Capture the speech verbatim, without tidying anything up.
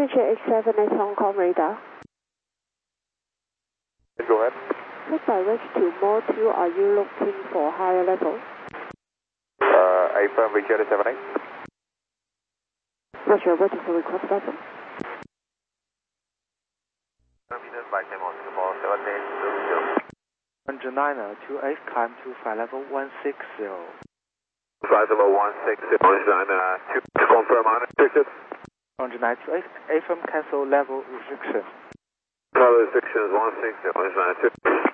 C H X seven is Hong Kong radar. Go ahead. Take direct to Mall two, are you looking for higher level? Uh, A firm, Richard seven eight. Roger, what is the request level? Terminal by Cayman Singapore seven eight zero zero. One nine two eight, climb to flight level one six zero. Flight level one six zero, nine two, confirm unrestricted. One nine two eight, A firm cancel level restriction. Travel restrictions one six zero, nine two.